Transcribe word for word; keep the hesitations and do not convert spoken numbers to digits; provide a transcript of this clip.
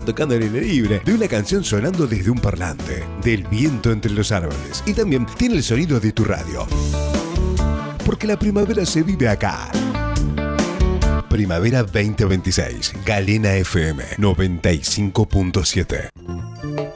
tocando al aire libre, de una canción sonando desde un parlante, del viento entre los árboles y también tiene el sonido de tu radio. Porque la primavera se vive acá. Primavera veinte veintiséis, Galena F M noventa y cinco punto siete.